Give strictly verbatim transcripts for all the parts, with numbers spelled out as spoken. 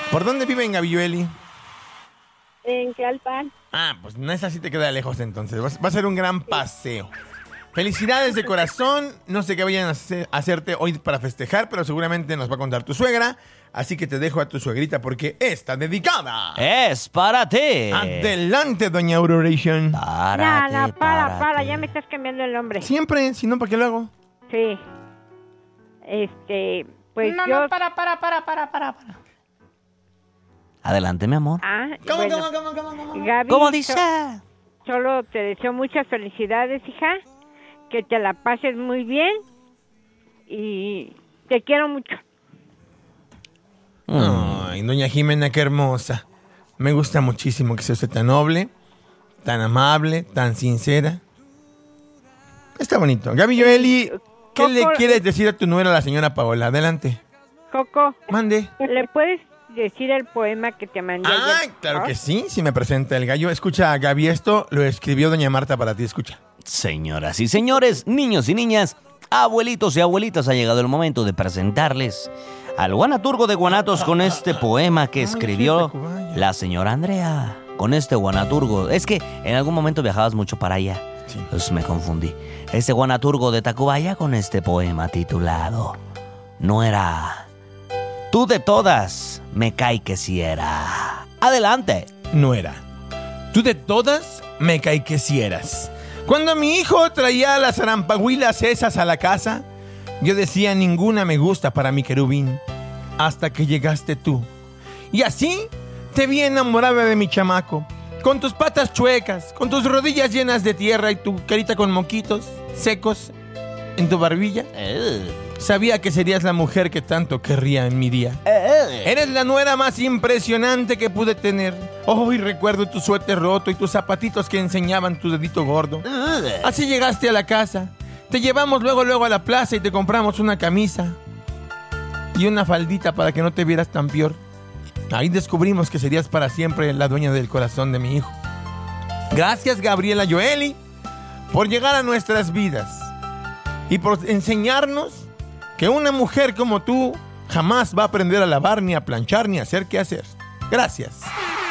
¿Por dónde viven, Gabrieli? En Tlalpan. Ah, pues no es así, te queda lejos entonces. Va, va a ser un gran paseo. Felicidades de corazón. No sé qué vayan a hacer, hacerte hoy para festejar, pero seguramente nos va a contar tu suegra. Así que te dejo a tu suegrita porque está dedicada. Es para ti. Adelante, doña Auroration. Para No, no, ti, para, para, ti. ya me estás cambiando el nombre. Siempre, si no, ¿para qué lo hago? Sí. Este, pues No, yo... no, para, para, para, para, para, para. Adelante, mi amor. Ah, ¿Cómo, bueno. cómo, cómo, cómo, cómo? Gaby, ¿Cómo dice? so- solo te deseo muchas felicidades, hija. Que te la pases muy bien. Y te quiero mucho. Ay, doña Jimena, qué hermosa. Me gusta muchísimo que sea usted tan noble, tan amable, tan sincera. Está bonito. Gaby Joeli, ¿qué Coco, le quieres decir a tu nuera, la señora Paola? Adelante. Coco, Mande. ¿le puedes decir el poema que te mandé Ah, ayer? claro ¿Ah? que sí, si me presenta el gallo. Escucha, Gaby, esto lo escribió doña Marta para ti, escucha. Señoras y señores, niños y niñas, abuelitos y abuelitas, ha llegado el momento de presentarles al guanaturgo de Guanatos con este poema que escribió la señora Andrea. Con este guanaturgo. Es que en algún momento viajabas mucho para allá. Sí. Pues me confundí. Este guanaturgo de Tacubaya con este poema titulado Nuera, tú de todas me cae que si era. Adelante. Nuera, tú de todas me caí que si eras. Cuando mi hijo traía las arampahuilas esas a la casa, yo decía ninguna me gusta para mi querubín, hasta que llegaste tú. Y así te vi enamorada de mi chamaco, con tus patas chuecas, con tus rodillas llenas de tierra y tu carita con moquitos secos en tu barbilla. Sabía que serías la mujer que tanto querría en mi día. Eres la nuera más impresionante que pude tener. Oh, y recuerdo tu suéter roto y tus zapatitos que enseñaban tu dedito gordo. Así llegaste a la casa. Te llevamos luego, luego a la plaza y te compramos una camisa y una faldita para que no te vieras tan peor. Ahí descubrimos que serías para siempre la dueña del corazón de mi hijo. Gracias, Gabriela Joeli, por llegar a nuestras vidas y por enseñarnos que una mujer como tú jamás va a aprender a lavar, ni a planchar, ni a hacer qué hacer. Gracias.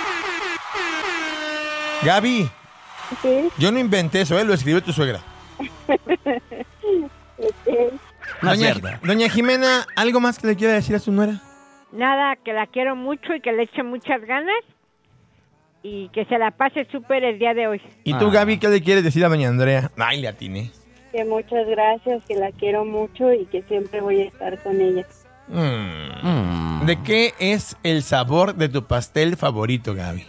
Gaby, Sí. yo no inventé eso, ¿eh? Lo escribió tu suegra. No es Doña, cierto. doña Jimena, ¿algo más que le quiera decir a su nuera? Nada, que la quiero mucho y que le eche muchas ganas. Y que se la pase súper el día de hoy. ¿Y tú, Ah. Gaby, qué le quieres decir a doña Andrea? Ay, le atiné. Que muchas gracias, que la quiero mucho y que siempre voy a estar con ella. Mm. Mm. ¿De qué es el sabor de tu pastel favorito, Gaby?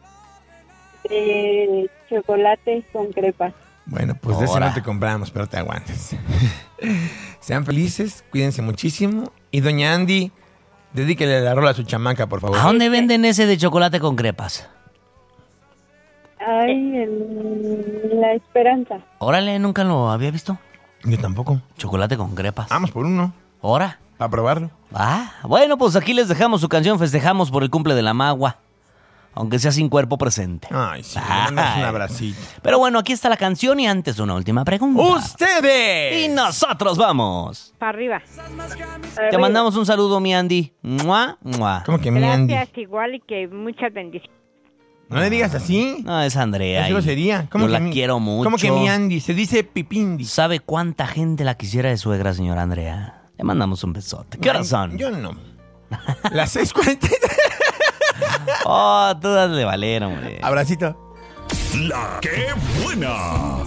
Eh, chocolate con crepas. Bueno, pues de ese Ahora. no te compramos, pero te aguantes. Sean felices, cuídense muchísimo. Y doña Andy, dedíquele la rola a su chamaca, por favor. ¿A dónde venden ese de chocolate con crepas? Ay, en La Esperanza. Órale, nunca lo había visto. Yo tampoco. Chocolate con crepas. Vamos por uno, ¿Hora? para probarlo. Ah, bueno, pues aquí les dejamos su canción. Festejamos por el cumple de la magua. Aunque sea sin cuerpo presente. Ay, sí, le mandas un Ay. abracito. Pero bueno, aquí está la canción y antes una última pregunta. ¡Ustedes! Y nosotros vamos. Para arriba. Te mandamos un saludo, mi Andy. ¡Mua! ¡Mua! ¿Cómo que mi Andy? Gracias, igual, y que muchas bendiciones. No le digas así. No, es Andrea. Es y grosería. ¿Cómo yo que la mi- quiero mucho. ¿Cómo que mi Andy? Se dice pipindi. ¿Sabe cuánta gente la quisiera de suegra, señora Andrea? Le mandamos un besote. ¿Qué horas son? Yo no. Las seis cuarenta y tres. Oh, todas le valieron, hombre. Abracito. La que buena.